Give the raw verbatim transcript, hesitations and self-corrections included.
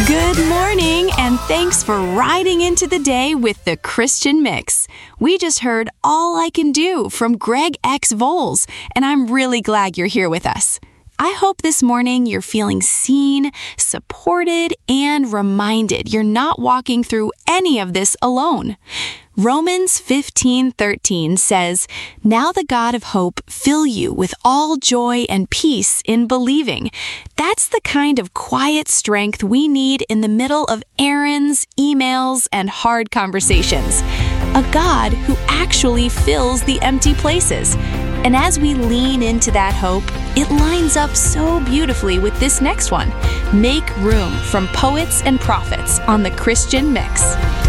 Good morning, and thanks for riding into the day with the Christian Mix. We just heard All I Can Do from Greg X. Voles, and I'm really glad you're here with us. I hope this morning you're feeling seen, supported, and reminded you're not walking through any of this alone. Romans fifteen thirteen says, "Now the God of hope fill you with all joy and peace in believing." That's the kind of quiet strength we need in the middle of errands, emails, and hard conversations. A God who actually fills the empty places. And as we lean into that hope, it lines up so beautifully with this next one, Make Room from Poets and Prophets on the Christian Mix.